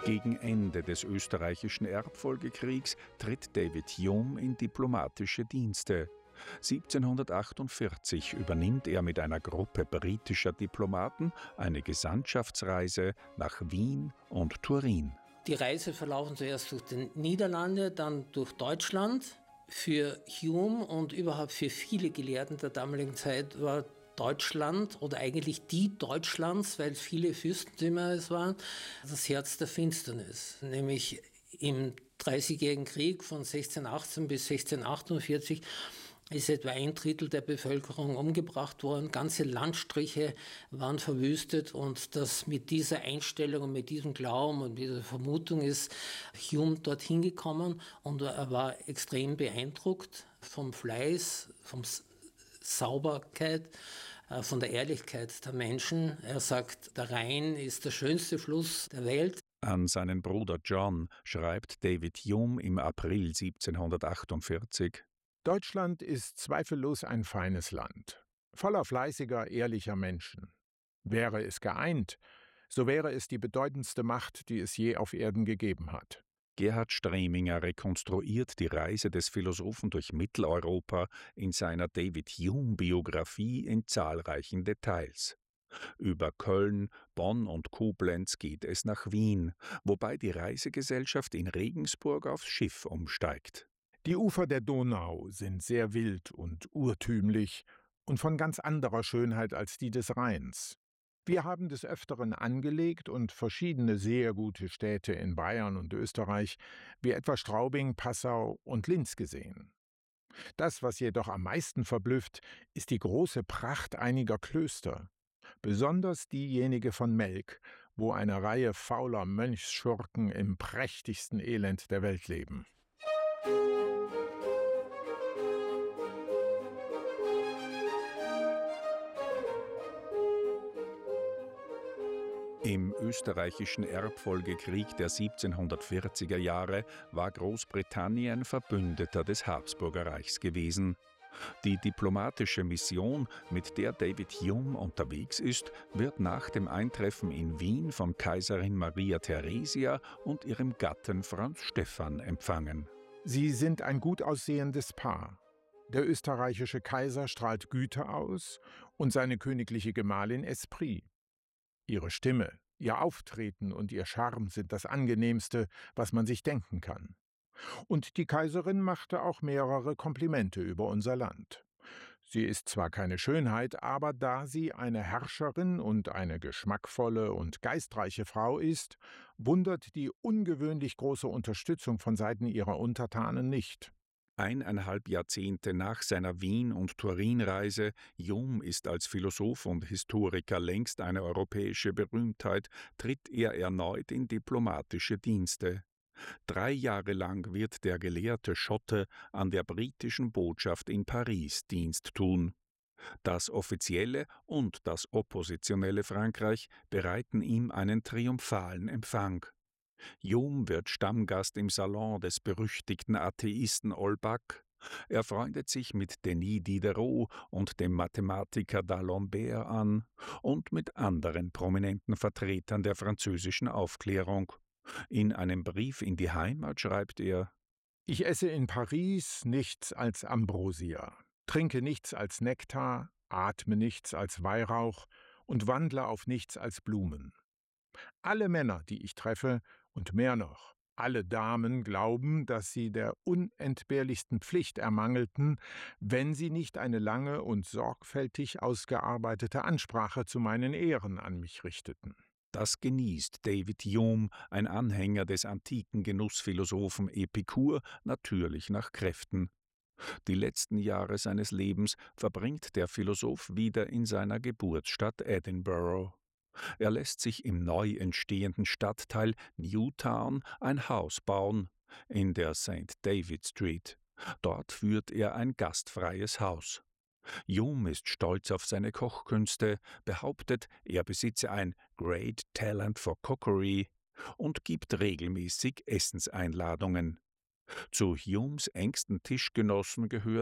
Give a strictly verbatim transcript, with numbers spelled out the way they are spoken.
Gegen Ende des österreichischen Erbfolgekriegs tritt David Hume in diplomatische Dienste. siebzehnhundertachtundvierzig übernimmt er mit einer Gruppe britischer Diplomaten eine Gesandtschaftsreise nach Wien und Turin. Die Reise verlaufen zuerst durch die Niederlande, dann durch Deutschland. Für Hume und überhaupt für viele Gelehrten der damaligen Zeit war Deutschland oder eigentlich die Deutschlands, weil viele Fürstentümer es waren, das Herz der Finsternis. Nämlich im Dreißigjährigen Krieg von sechzehnhundertachtzehn bis sechzehnhundertachtundvierzig ist etwa ein Drittel der Bevölkerung umgebracht worden. Ganze Landstriche waren verwüstet und das mit dieser Einstellung und mit diesem Glauben und mit dieser Vermutung ist Hume dorthin gekommen und er war extrem beeindruckt vom Fleiß, vom Sauberkeit, von der Ehrlichkeit der Menschen. Er sagt, der Rhein ist der schönste Fluss der Welt. An seinen Bruder John schreibt David Hume im April siebzehnhundertachtundvierzig: Deutschland ist zweifellos ein feines Land, voller fleißiger, ehrlicher Menschen. Wäre es geeint, so wäre es die bedeutendste Macht, die es je auf Erden gegeben hat. Gerhard Streminger rekonstruiert die Reise des Philosophen durch Mitteleuropa in seiner David-Hume-Biografie in zahlreichen Details. Über Köln, Bonn und Koblenz geht es nach Wien, wobei die Reisegesellschaft in Regensburg aufs Schiff umsteigt. Die Ufer der Donau sind sehr wild und urtümlich und von ganz anderer Schönheit als die des Rheins. Wir haben des Öfteren angelegt und verschiedene sehr gute Städte in Bayern und Österreich, wie etwa Straubing, Passau und Linz gesehen. Das, was jedoch am meisten verblüfft, ist die große Pracht einiger Klöster, besonders diejenige von Melk, wo eine Reihe fauler Mönchsschurken im prächtigsten Elend der Welt leben. Im österreichischen Erbfolgekrieg der siebzehnhundertvierziger Jahre war Großbritannien Verbündeter des Habsburgerreichs gewesen. Die diplomatische Mission, mit der David Hume unterwegs ist, wird nach dem Eintreffen in Wien von Kaiserin Maria Theresia und ihrem Gatten Franz Stephan empfangen. Sie sind ein gut aussehendes Paar. Der österreichische Kaiser strahlt Güte aus und seine königliche Gemahlin Esprit. Ihre Stimme, ihr Auftreten und ihr Charme sind das Angenehmste, was man sich denken kann. Und die Kaiserin machte auch mehrere Komplimente über unser Land. Sie ist zwar keine Schönheit, aber da sie eine Herrscherin und eine geschmackvolle und geistreiche Frau ist, wundert die ungewöhnlich große Unterstützung von Seiten ihrer Untertanen nicht. Eineinhalb Jahrzehnte nach seiner Wien- und Turin-Reise, Hume ist als Philosoph und Historiker längst eine europäische Berühmtheit, tritt er erneut in diplomatische Dienste. Drei Jahre lang wird der gelehrte Schotte an der britischen Botschaft in Paris Dienst tun. Das offizielle und das oppositionelle Frankreich bereiten ihm einen triumphalen Empfang. Hume wird Stammgast im Salon des berüchtigten Atheisten Holbach. Er freundet sich mit Denis Diderot und dem Mathematiker d'Alembert an und mit anderen prominenten Vertretern der französischen Aufklärung. In einem Brief in die Heimat schreibt er: Ich esse in Paris nichts als Ambrosia, trinke nichts als Nektar, atme nichts als Weihrauch und wandle auf nichts als Blumen. Alle Männer, die ich treffe, und mehr noch, alle Damen glauben, dass sie der unentbehrlichsten Pflicht ermangelten, wenn sie nicht eine lange und sorgfältig ausgearbeitete Ansprache zu meinen Ehren an mich richteten. Das genießt David Hume, ein Anhänger des antiken Genussphilosophen Epikur, natürlich nach Kräften. Die letzten Jahre seines Lebens verbringt der Philosoph wieder in seiner Geburtsstadt Edinburgh. Er lässt sich im neu entstehenden Stadtteil Newtown ein Haus bauen, in der Saint David Street. Dort führt er ein gastfreies Haus. Hume ist stolz auf seine Kochkünste, behauptet, er besitze ein Great Talent for Cookery und gibt regelmäßig Essenseinladungen. Zu Humes engsten Tischgenossen gehören